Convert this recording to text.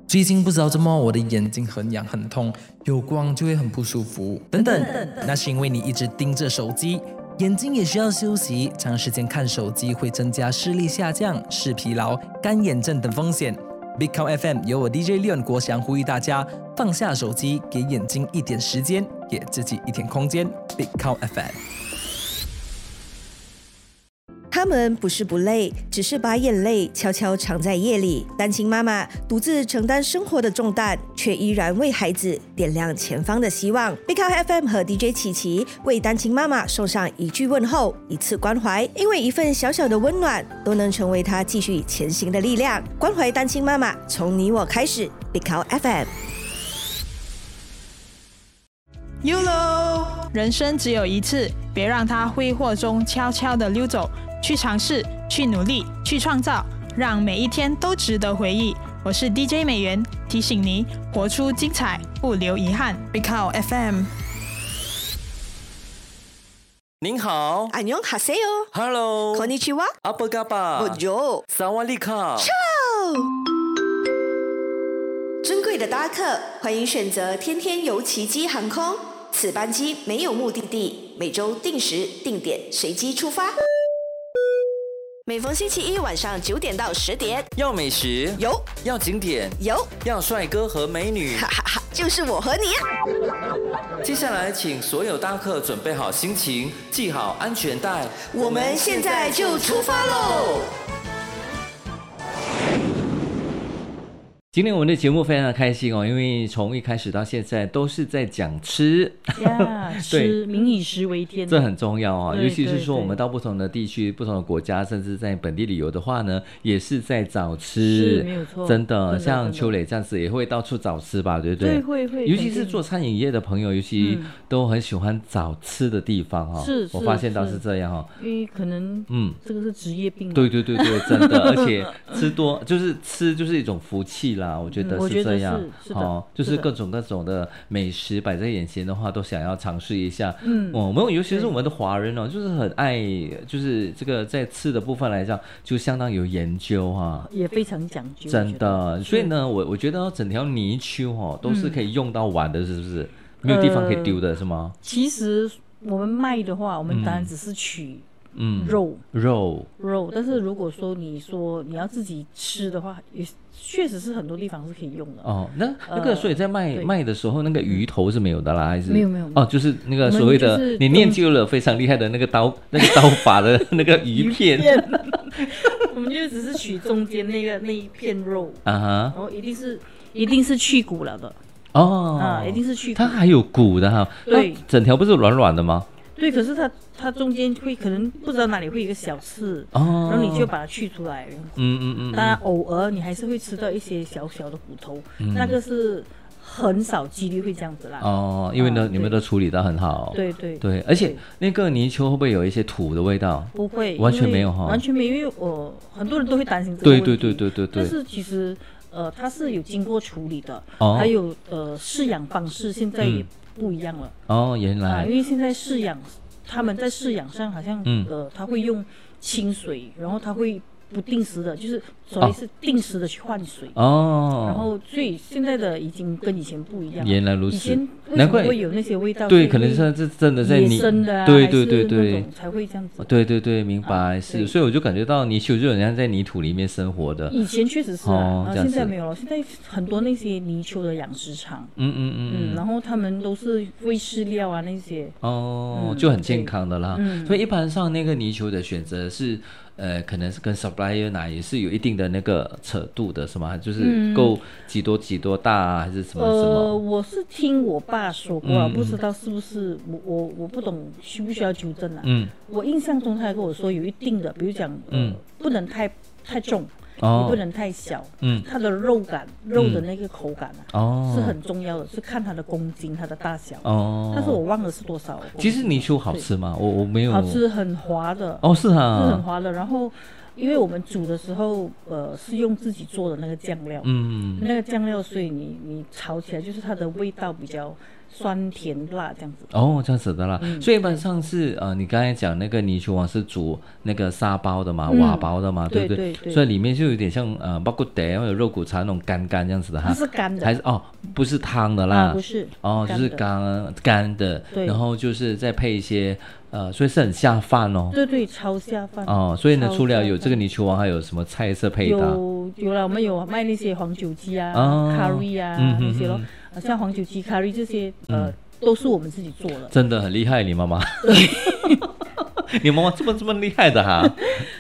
最近不知道怎么我的眼睛很痒很痛，有光就会很不舒服等等，那是因为你一直盯着手机，眼睛也需要休息，长时间看手机会增加视力下降、视疲劳、干眼症等风险。Big Cow FM 由我 DJ Leon 国祥呼吁大家放下手机，给眼睛一点时间，给自己一点空间。Big Cow FM。 他们不是不累，只是把眼泪悄悄藏在夜里。单亲妈妈独自承担生活的重担，却依然为孩子点亮前方的希望。Big Cow FM 和 DJ 琪琪为单亲妈妈送上一句问候，一次关怀，因为一份小小的温暖，都能成为她继续前行的力量。关怀单亲妈妈，从你我开始。Big Cow FM。YOLO， 人生只有一次，别让它挥霍中悄悄地溜走。去尝试，去努力，去创造，让每一天都值得回忆。我是 DJ 美元，提醒你活出精彩，不留遗憾。Big Cow FM。 您好， 안녕하세요。 Hello， konnichiwa， apa kabar， Bonjour， Sawadika。 尊贵的搭客，欢迎选择天天游奇迹航空。此班机没有目的地，每周定时定点随机出发。每逢星期一晚上9点到10点， 要美食有， 要景点有， 要帅哥和美女， 哈哈哈，就是我和你。 接下来请所有搭客准备好心情，系好安全带， 我们现在就出发喽！ 今天我们的节目非常的开心哦，因为从一开始到现在都是在讲吃呀，吃民以食为天， 这很重要哦。 对， 尤其是说我们到不同的地区、不同的国家，甚至在本地旅游的话呢，也是在找吃， 是没有错， 真的像秋蕾这样子也会到处找吃吧，对不对？ 对，会， 尤其是做餐饮业的朋友，尤其都很喜欢找吃的地方哈。 是， 我发现到是这样哈， 因为可能这个是职业病。 对，真的，而且吃多就是吃就是一种福气啦，我觉得是这样，就是各种的美食摆在眼前的话，都想要尝试一下。我们尤其是我们的华人哦，就是很爱，就是这个在吃的部分来讲，就相当有研究哈， 也非常讲究， 真的。所以呢，我觉得整条泥鳅哦都是可以用到完的，是不是？没有地方可以丢的是吗？ 其实我们卖的话，我们当然只是取肉，但是如果说你要自己吃的话，也确实是很多地方是可以用的哦。 那个所以在卖的时候，那个鱼头是没有的啦，还是没有哦，就是那个所谓的你练就了非常厉害的那个刀法的那个鱼片， 我们就只是取中间那一片肉啊哈， 然后一定是去骨了的哦， 一定是去骨， 它还有骨的哈， 对， 整条不是软软的吗？ 对，可是它中间会可能不知道哪里会有一个小刺，然后你就把它去出来。当然偶尔你还是会吃到一些小小的骨头，那个是很少几率会这样子啦。 因为呢你们都处理得很好。对，而且那个泥鳅会不会有一些土的味道？ 不会， 完全没有哈， 完全没有，因为很多人都会担心这个问题。对。但是其实它是有经过处理的，还有饲养方式现在也不一样了。 原来因为现在他们在饲养上好像他会用清水，然后他会不定时的，就是所谓是定时的去换水然后所以现在的已经跟以前不一样。 原来如此， 以前难怪会有那些味道。 对，可能是真的在野生的对才会这样子。 对，明白是，所以我就感觉到泥鳅就很像在泥土里面生活的。 以前确实是现在没有了。现在很多那些泥鳅的养殖场，然后他们都是喂饲料啊那些， 就很健康的啦。所以一般上那个泥鳅的选择是。可能是跟 supplier 奶也是有一定的那个扯度的，是吗？就是够几多大啊，还是什么？ 我是听我爸说过不知道是不是我不懂需不需要纠正啊。我印象中他还跟我说有一定的，比如讲不能太重。也不能太小，它的肉的那个口感是很重要的，是看它的公斤，它的大小。但是我忘了是多少。 其实泥鳅好吃吗？我没有。 好吃，很滑的。 是啊， 是很滑的。然后因为我们煮的时候是用自己做的那个酱料，那个酱料，所以你炒起来就是它的味道比较酸甜辣这样子。 哦，这样子的啦。所以一般上是你刚才讲那个泥鳅王是煮那个沙包的嘛，瓦包的嘛，对不对？所以里面就有点像包括得或者肉骨茶那种干这样子的哈。 它是干的， 还是不是汤的啦？ 不是。 就是干的，然后就是再配一些所以是很下饭哦。 对，超下饭。 所以呢，除了有这个泥鳅王，还有什么菜色配搭？ 有了，我们有卖那些黄酒鸡啊、curry 啊那些咯。像黄酒鸡 curry 这些都是我们自己做的， 真的很厉害，你妈妈。你妈妈这么厉害的哈。